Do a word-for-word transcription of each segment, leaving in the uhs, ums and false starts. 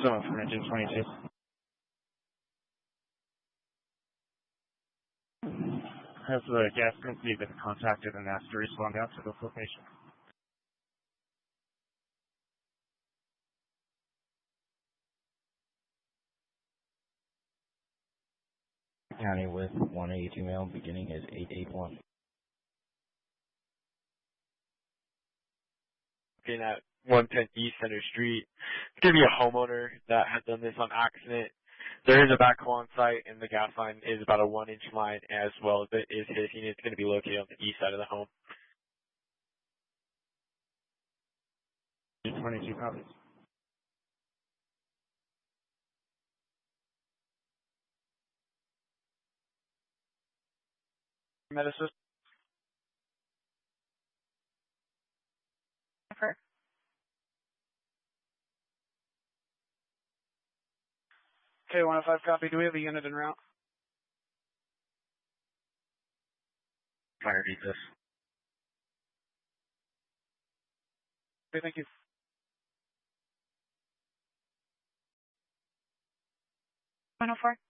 Someone from engine twenty-two. Has the gas company been contacted and asked to respond out to this location? County with one eighty-two mail beginning is eight eight one. Looking at one ten East Center Street. It's going to be a homeowner that has done this on accident. There is a backhoe on site, and the gas line is about a one-inch line as well as it is hissing. It's going to be located on the east side of the home. twenty-two copies. Medicine. Okay, one oh five copy. Do we have a unit en route? Fire this. Okay, thank you. one oh four.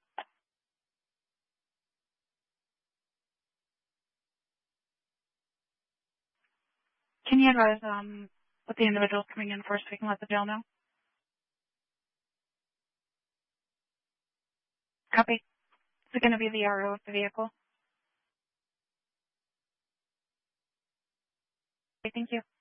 Can you advise um, what the individual's coming in for so we can let the jail know? Copy. Is it going to be the R O of the vehicle? Okay, thank you.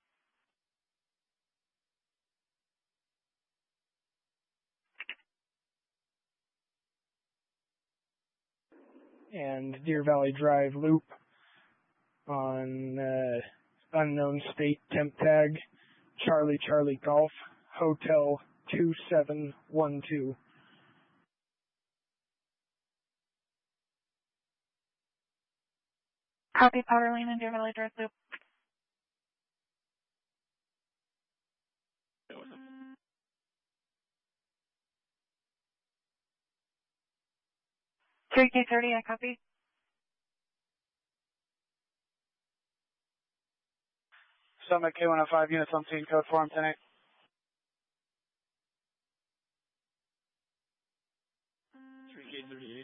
And Deer Valley Drive loop on uh, unknown state temp tag, Charlie Charlie Golf, Hotel two seven one two. Copy, Powder Lane and Deer Valley Drive loop. three K thirty, I copy. Summit K one oh five units on scene, code form ten eight. three K thirty-eight.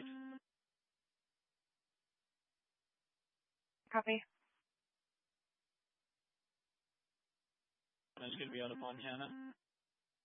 Copy. That's going to be out of Montana.